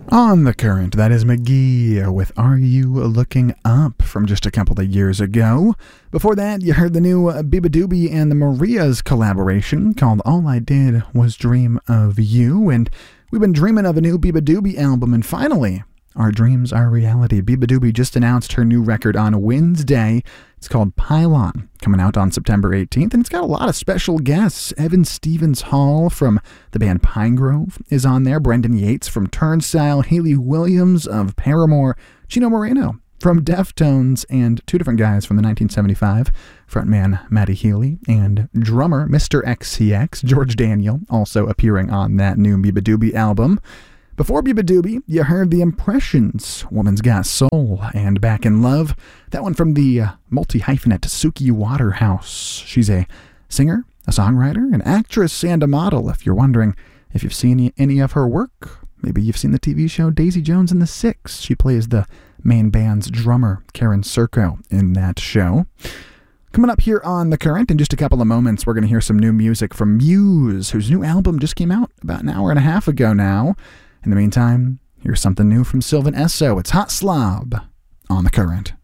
On the Current, that is McGee with Are You Looking Up from just a couple of years ago. Before that, you heard the new Beabadoobee and the Marias collaboration called All I Did Was Dream of You, and we've been dreaming of a new Beabadoobee album, and finally, our dreams are reality. Beabadoobee just announced her new record on Wednesday. It's called Pylon, coming out on September 18th, and it's got a lot of special guests. Evan Stevens Hall from the band Pinegrove is on there, Brendan Yates from Turnstile, Haley Williams of Paramore, Chino Moreno from Deftones, and two different guys from the 1975, frontman Matty Healy and drummer Mr. XCX, George Daniel, also appearing on that new Beabadoobee album. Before Beabadoobee, you heard The Impressions, Woman's Got Soul, and Back in Love. That one from the multi-hyphenate Suki Waterhouse. She's a singer, a songwriter, an actress, and a model. If you're wondering if you've seen any of her work, maybe you've seen the TV show Daisy Jones and the Six. She plays the main band's drummer, Karen Serko, in that show. Coming up here on The Current, in just a couple of moments, we're going to hear some new music from Muse, whose new album just came out about an hour and a half ago now. In the meantime, here's something new from Sylvan Esso. It's Hot Slob on The Current.